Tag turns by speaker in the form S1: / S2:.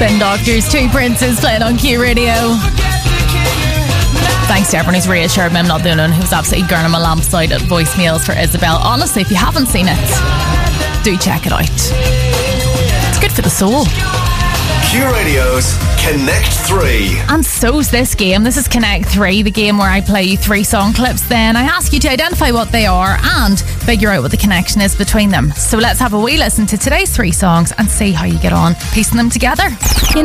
S1: Spin Doctors, Two Princes playing on Q Radio. Thanks to everyone who's reassured me I'm not the only one who's absolutely gurning my lamps out at voicemails for Isabel. Honestly, if you haven't seen it, do check it out. It's good for the soul.
S2: Q Radio's Connect 3.
S1: And so's this game. This is Connect 3, the game where I play you 3 song clips. Then I ask you to identify what they are and figure out what the connection is between them. So let's have a wee listen to today's 3 songs and see how you get on piecing them together.